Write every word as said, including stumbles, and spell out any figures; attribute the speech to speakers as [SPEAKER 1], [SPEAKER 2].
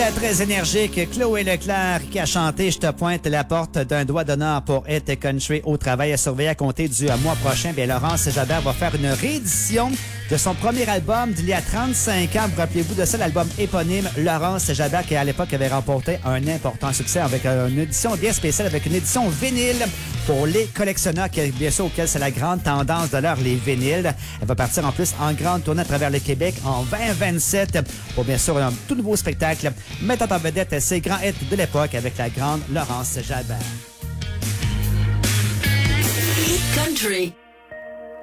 [SPEAKER 1] très, très énergique. Chloé Leclerc qui a chanté « Je te pointe la porte d'un doigt d'honneur pour Hit Country au travail » à surveiller à compter du mois prochain. Bien, Laurence Jalbert va faire une réédition de son premier album d'il y a trente-cinq ans. Vous rappelez-vous de ça, l'album éponyme Laurence Jalbert qui, à l'époque, avait remporté un important succès avec une édition bien spéciale, avec une édition vinyle pour les collectionneurs, qui, bien sûr, auquel c'est la grande tendance de l'heure, les vinyles. Elle va partir en plus en grande tournée à travers le Québec en vingt vingt-sept pour, bien sûr, un tout nouveau spectacle mettant en vedette ses grands hits de l'époque avec la grande Laurence Jalbert.
[SPEAKER 2] Hit Country.